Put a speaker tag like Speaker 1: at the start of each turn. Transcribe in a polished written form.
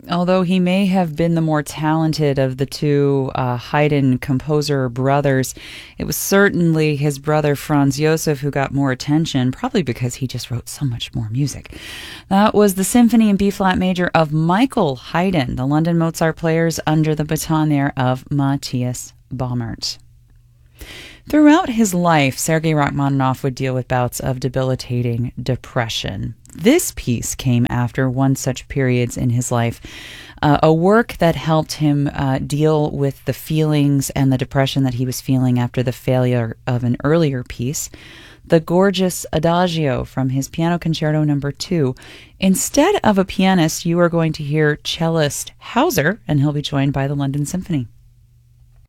Speaker 1: Although he may have been the more talented of the two Haydn composer brothers, it was certainly his brother Franz Josef who got more attention, probably because he just wrote so much more music. That was the Symphony in B-flat major of Michael Haydn, the London Mozart Players, under the baton there of Matthias Baumert. Throughout his life, Sergei Rachmaninoff would deal with bouts of debilitating depression. This piece came after one such periods in his life, a work that helped him deal with the feelings and the depression that he was feeling after the failure of an earlier piece, the gorgeous Adagio from his Piano Concerto No. 2. Instead of a pianist, you are going to hear cellist Hauser, and he'll be joined by the London Symphony.